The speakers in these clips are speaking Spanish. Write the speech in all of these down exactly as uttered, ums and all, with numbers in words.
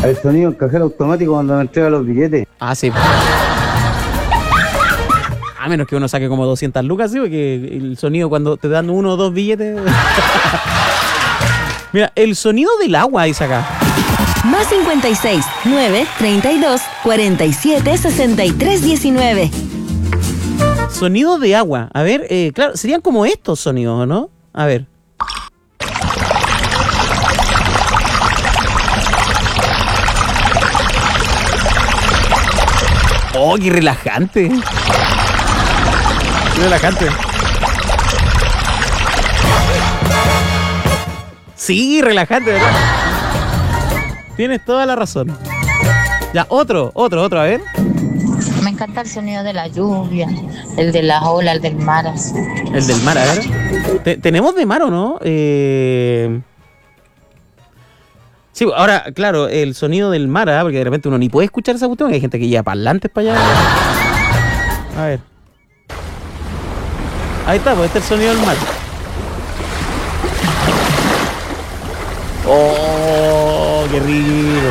El sonido del cajero automático cuando me entrega los billetes. Ah, sí. A menos que uno saque como doscientas lucas, ¿sí? Porque el sonido cuando te dan uno o dos billetes... Mira, el sonido del agua dice acá. Más cincuenta y seis, nueve, treinta y dos, cuarenta y siete, sesenta y tres, diecinueve. Sonido de agua. A ver, eh, claro, serían como estos sonidos, ¿no? A ver. Oh, qué relajante. Qué relajante. Sí, relajante, ¿verdad? Tienes toda la razón. Ya, otro, otro, otro, a ver. Me encanta el sonido de la lluvia, el de las olas, el del mar. Así. El del mar, a ver. Te- ¿Tenemos de mar o no? Eh... Sí, ahora, claro, el sonido del mar, ¿eh? Porque de repente uno ni puede escuchar esa cuestión, que hay gente que lleva parlantes para allá. A ver. Ahí está, pues este es el sonido del mar. ¡Oh, qué rico!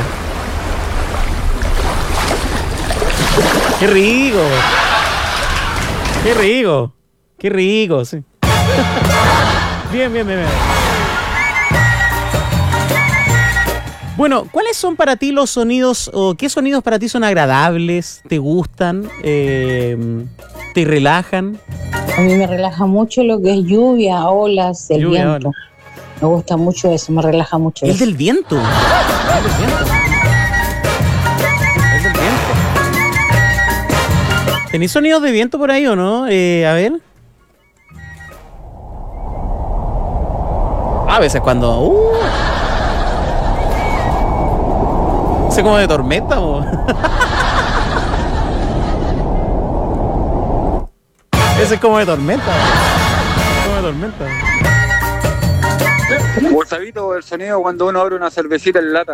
¡Qué rico! ¡Qué rico! ¡Qué rico! Sí. Bien, bien, bien, bien. Bueno, ¿cuáles son para ti los sonidos o qué sonidos para ti son agradables, te gustan, eh, te relajan? A mí me relaja mucho lo que es lluvia, olas, el Lluvia, viento. olas. Me gusta mucho eso, me relaja mucho El eso. del viento. El del viento. El del viento. ¿Tenéis sonidos de viento por ahí o no? Eh, a ver. A veces cuando... Uh, ¿ese como de tormenta o...? Ese es como de tormenta. Es como de tormenta. Gustavito, el sonido cuando uno abre una cervecita en lata.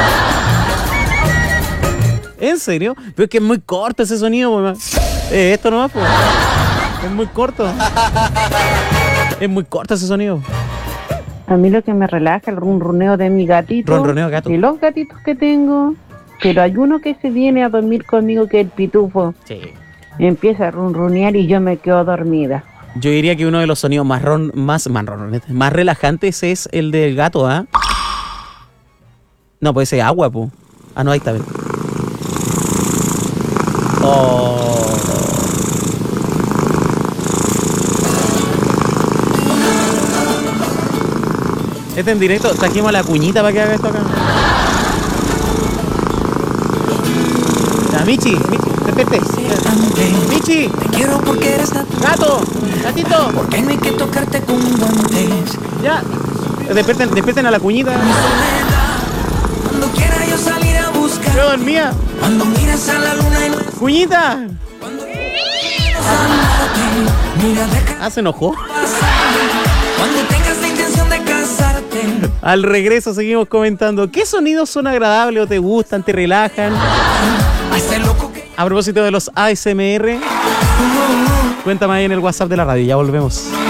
¿En serio? Pero es que es muy corto ese sonido, pues. Eh, esto nomás, pues. Es muy corto. Es muy corto ese sonido. A mí lo que me relaja el ronroneo de mi gatito. Ronroneo gato. Y los gatitos que tengo. Pero hay uno que se viene a dormir conmigo, que es el pitufo. Sí. Empieza a ronronear y yo me quedo dormida. Yo diría que uno de los sonidos más ron, más, más, ron, más relajantes es el del gato, ¿ah? ¿eh? No, puede ser agua, po. Ah, no, ahí está bien. Oh. Este en directo, trajimos a la cuñita para que haga esto acá. Ya, Michi, Michi, despierte. Michi, Te quiero porque eres natural. gato, gatito. Porque no hay que tocarte con guantes. Ya, despierten, despierten a la cuñita. Mi soledad, cuando quiera yo salir a buscar. Yo dormía. Cuando miras a la luna y no Cuñita. amarte. Mira, deja Ah, se enojó. pasar. Cuando tengas la intención de casarte. Al regreso seguimos comentando qué sonidos son agradables o te gustan, te relajan. A ese loco que A propósito de los A S M R, cuéntame ahí en el WhatsApp de la radio, ya volvemos.